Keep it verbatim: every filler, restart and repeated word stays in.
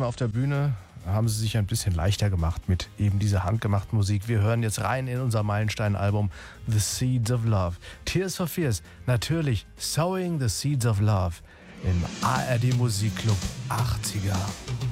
Mal auf der Bühne haben sie sich ein bisschen leichter gemacht mit eben dieser handgemachten Musik. Wir hören jetzt rein in unser Meilenstein-Album The Seeds of Love. Tears for Fears, natürlich Sowing the Seeds of Love im A R D Musikclub achtziger.